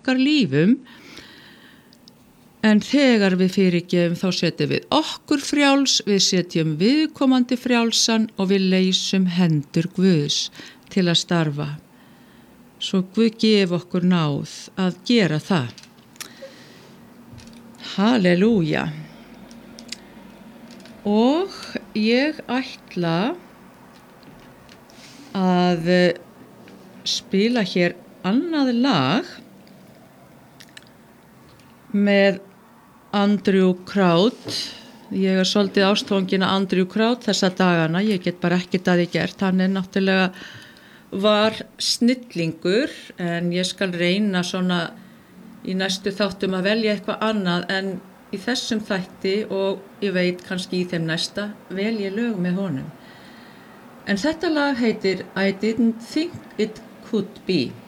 okkar lífum, en þegar við fyrirgefum þá setjum við okkur frjáls, við setjum viðkomandi frjálsan og við leysum hendur Guðs til að starfa. Svo Guð gef okkur náð að gera það. Halleluja. Og ég ætla að spila hér annað lag með Andrew Kraut. Ég svolítið ástfangin af Andrew Kraut þessa dagana, ég get bara ekkert að því gert. Hann náttúrulega var snillingur, en ég skal reyna svona í næstu þáttum að velja eitthvað annað, en í þessum þætti og ég veit kannski í þeim næsta vel ég lög með honum. En þetta lag heitir I Didn't Think It Could Be.